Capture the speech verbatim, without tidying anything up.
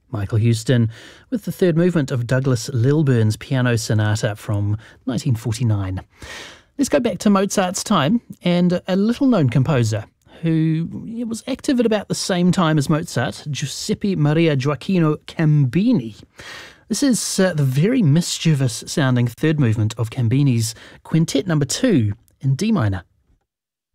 Michael Huston with the third movement of Douglas Lilburn's Piano Sonata from nineteen forty-nine. Let's go back to Mozart's time and a little-known composer who was active at about the same time as Mozart, Giuseppe Maria Gioacchino Cambini. This is uh, the very mischievous-sounding third movement of Cambini's Quintet Number two in D minor.